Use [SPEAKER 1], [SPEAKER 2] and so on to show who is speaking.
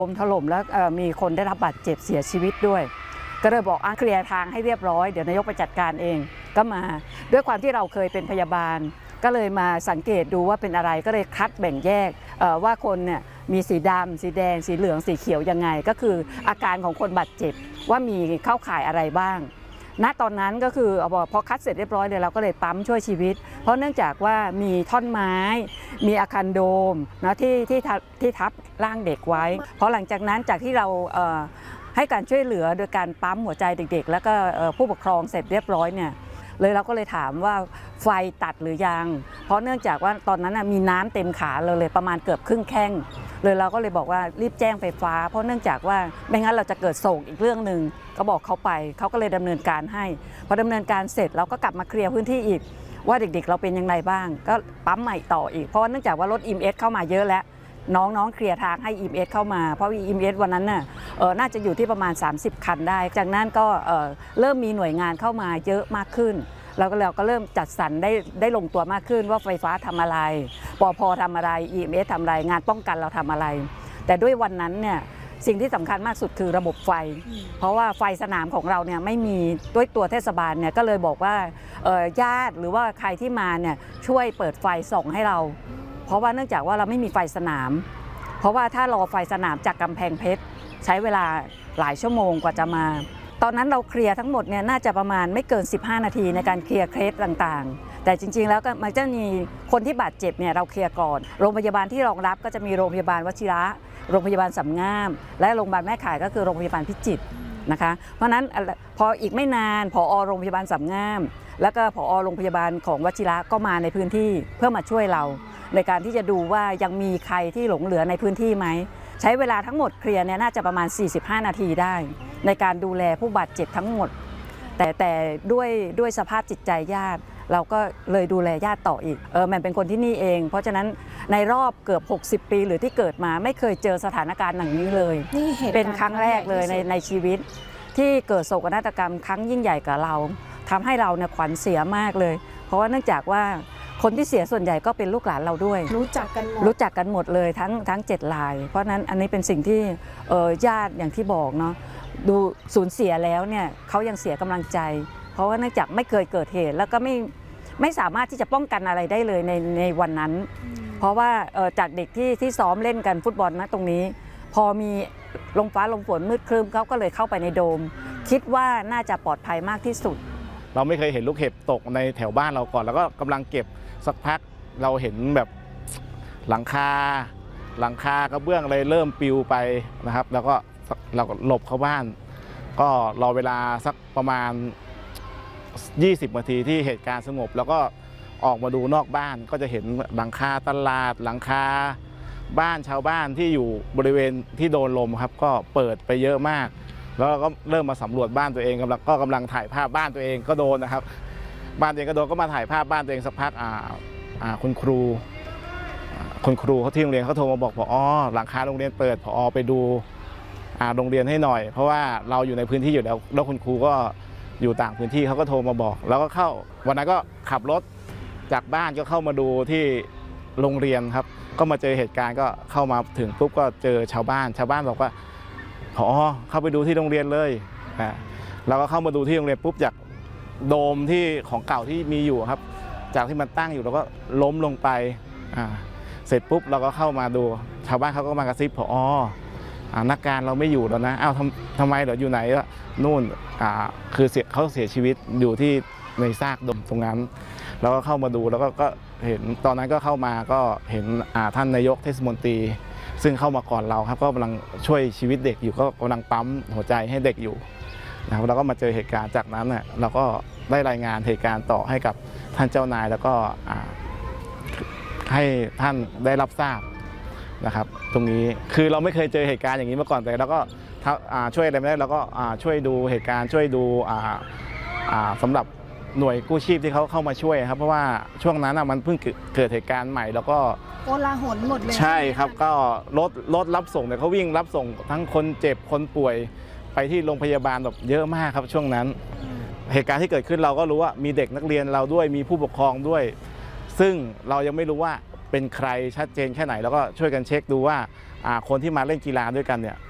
[SPEAKER 1] ถล่มแล้วมีคนได้รับบาดเจ็บเสียชีวิตด้วยก็เลยบอกเคลียร์ทางให้เรียบร้อยเดี๋ยวนายกไปจัดการเองก็มาด้วยความที่เราเคยเป็นพยาบาลก็เลยมาสังเกตดูว่าเป็นอะไรก็เลยคัดแบ่งแยกว่าคนเนี่ยมีสีดำสีแดงสีเหลืองสีเขียวยังไงก็คืออาการของคนบาดเจ็บว่ามีเข้าข่ายอะไรบ้างณตอนนั้นก็คือพอคัดเสร็จเรียบร้อยเลยเราก็เลยปั๊มช่วยชีวิตเพราะเนื่องจากว่ามีท่อนไม้มีอาคารโดมนะที่ทับร่างเด็กไว้เพราะหลังจากนั้นจากที่เราให้การช่วยเหลือโดยการปั๊มหัวใจเด็กๆแล้วก็ผู้ปกครองเสร็จเรียบร้อยเนี่ยเลยเราก็เลยถามว่าไฟตัดหรือยังเพราะเนื่องจากว่าตอนนั้นมีน้ำเต็มขาเลยประมาณเกือบครึ่งแข้งเลยเราก็เลยบอกว่ารีบแจ้งไฟฟ้าเพราะเนื่องจากว่าไม่งั้นเราจะเกิดโศกอีกเรื่องหนึ่งก็บอกเขาไปเขาก็เลยดำเนินการให้พอดำเนินการเสร็จเราก็กลับมาเคลียร์พื้นที่อีกว่าเด็กๆเราเป็นยังไงบ้างก็ปั๊มใหม่ต่ออีกเพราะเนื่องจากว่ารถ EMS เข้ามาเยอะแล้วน้องเคลียร์ทางให้ EMS เข้ามาเพราะ EMS วันนั้นน่าจะอยู่ที่ประมาณ30คันได้จากนั้นก็เริ่มมีหน่วยงานเข้ามาเยอะมากขึ้นเราก็เริ่มจัดสรรได้ลงตัวมากขึ้นว่าไฟฟ้าทำอะไรปพทำอะไร EMS ทำอะไรงานป้องกันเราทำอะไรแต่ด้วยวันนั้นเนี่ยสิ่งที่สำคัญมากสุดคือระบบไฟเพราะว่าไฟสนามของเราเนี่ยไม่มีด้วยตัวเทศบาลเนี่ยก็เลยบอกว่าญาติหรือว่าใครที่มาเนี่ยช่วยเปิดไฟส่องให้เราเพราะว่าเนื่องจากว่าเราไม่มีไฟสนามเพราะว่าถ้ารอไฟสนามจากกำแพงเพชรใช้เวลาหลายชั่วโมงกว่าจะมาตอนนั้นเราเคลียร์ทั้งหมดเนี่ยน่าจะประมาณไม่เกิน15นาทีในการเคลียร์เคสต่างๆแต่จริงๆแล้วก็มันจะมีคนที่บาดเจ็บเนี่ยเราเคลียร์ก่อนโรงพยาบาลที่รองรับก็จะมีโรงพยาบาลวชิระโรงพยาบาลสำงามและโรงพยาบาลแม่ข่ายก็คือโรงพยาบาลพิจิตรนะคะเพราะนั้นพออีกไม่นานผอ.โรงพยาบาลสำงามแล้วก็ผอ.โรงพยาบาลของวชิระก็มาในพื้นที่เพื่อมาช่วยเราในการที่จะดูว่ายังมีใครที่หลงเหลือในพื้นที่ไหมใช้เวลาทั้งหมดเคลียร์เนี่ยน่าจะประมาณ45นาทีได้ในการดูแลผู้บาดเจ็บทั้งหมดแต่ด้วยสภาพจิตใจญาติเราก็เลยดูแลญาติต่ออีกมันเป็นคนที่นี่เองเพราะฉะนั้นในรอบเกือบ60ปีหรือที่เกิดมาไม่เคยเจอสถานการณ์อย่างนี้เลยเป็นครั้งแรกเลยในชีวิตที่เกิดโศกนาฏกรรมครั้งยิ่งใหญ่กับเราทำให้เราเนี่ยขวัญเสียมากเลยเพราะว่าเนื่องจากว่าคนที่เสียส่วนใหญ่ก็เป็นลูกหลานเราด้วยรู้จักกันหมดเลยทั้ง7รายเพราะนั้นอันนี้เป็นสิ่งที่ญาติอย่างที่บอกเนาะดูสูญเสียแล้วเนี่ยเขายังเสียกำลังใจเพราะว่าเนื่องจากไม่เคยเกิดเหตุแล้วก็ไม่สามารถที่จะป้องกันอะไรได้เลยในวันนั้นเพราะว่าจากเด็กที่ซ้อมเล่นกันฟุตบอลนะตรงนี้พอมีลมฟ้าลมฝนมืดครึ้มเขาก็เลยเข้าไปในโดมคิดว่าน่าจะปลอดภัยมากที่สุด
[SPEAKER 2] เราไม่เคยเห็นลูกเห็บตกในแถวบ้านเราก่อนแล้วก็กำลังเก็บสักพักเราเห็นแบบหลังคากระเบื้องอะไรเริ่มปลิวไปนะครับแล้วก็เราก็หลบเข้าบ้านก็รอเวลาสักประมาณ20นาทีที่เหตุการณ์สงบแล้วก็ออกมาดูนอกบ้านก็จะเห็นหลังคาตลาดหลังคาบ้านชาวบ้านที่อยู่บริเวณที่โดนลมครับก็เปิดไปเยอะมากแล้วก็เริ่มมาสำรวจบ้านตัวเองกำลังถ่ายภาพบ้านตัวเองก็โดนนะครับบ้านตัวเองก็โดนก็มาถ่ายภาพบ้านตัวเองสักพักคุณครูเขาที่โรงเรียนเขาโทรมาบอกผอ.หลังคาโรงเรียนเปิดผอ.ไปดูโรงเรียนให้หน่อยเพราะว่าเราอยู่ในพื้นที่อยู่แล้วคุณครูก็อยู่ต่างพื้นที่เขาก็โทรมาบอกแล้วก็เข้าวันนั้นก็ขับรถจากบ้านก็เข้ามาดูที่โรงเรียนครับก็มาเจอเหตุการณ์ก็เข้ามาถึงปุ๊บก็เจอชาวบ้านบอกว่าผอ.เข้าไปดูที่โรงเรียนเลยเราก็เข้ามาดูที่โรงเรียนปุ๊บจากโดมที่ของเก่าที่มีอยู่ครับจากที่มันตั้งอยู่เราก็ล้มลงไปเสร็จปุ๊บเราก็เข้ามาดูชาวบ้านเขาก็มากระซิบผอ.นักการเราไม่อยู่แล้วนะอ้าวทำไมเหรออยู่ไหนก็นู่นคือเขาเสียชีวิตอยู่ที่ในซากโดมตรงนั้นแล้วก็เข้ามาดูแล้วก็เห็นตอนนั้นก็เข้ามาก็เห็นท่านนายกเทศมนตรีซึ่งเข้ามาก่อนเราครับก็กำลังช่วยชีวิตเด็กอยู่ก็กำลังปั๊มหัวใจให้เด็กอยู่นะครับเราก็มาเจอเหตุการณ์จากนั้นเนี่ยเราก็ได้รายงานเหตุการณ์ต่อให้กับท่านเจ้านายแล้วก็ให้ท่านได้รับทราบนะครับตรงนี้คือเราไม่เคยเจอเหตุการณ์อย่างนี้มาก่อนแต่เราก็ช่วยอะไรไม่ได้เราก็ช่วยดูเหตุการณ์ช่วยดูสำหรับหน่วยกู้ชีพที่เขาเข้ามาช่วยครับเพราะว่าช่วงนั้นมันเพิ่งเกิดเหตุการณ์ใหม่แล้วก็
[SPEAKER 3] โกลาหลหมดเลย
[SPEAKER 2] ใช่ครับก็รถรับส่งเนี่ยเขาวิ่งรับส่งทั้งคนเจ็บคนป่วยไปที่โรงพยาบาลแบบเยอะมากครับช่วงนั้นเหตุการณ์ที่เกิดขึ้นเราก็รู้ว่ามีเด็กนักเรียนเราด้วยมีผู้ปกครองด้วยซึ่งเรายังไม่รู้ว่าเป็นใครชัดเจนแค่ไหนแล้วก็ช่วยกันเช็คดูว่าคนที่มาเล่นกีฬาด้วยกันเนี่ย